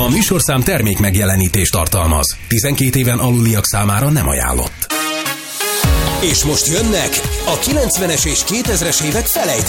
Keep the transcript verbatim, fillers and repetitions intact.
A műsorszám termék megjelenítést tartalmaz. tizenkét éven aluliak számára nem ajánlott. És most jönnek a kilencvenes és kétezres évek felejtő